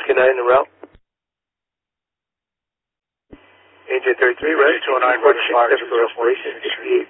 AJ29 en route. AJ33, ready. 209, ready for 68.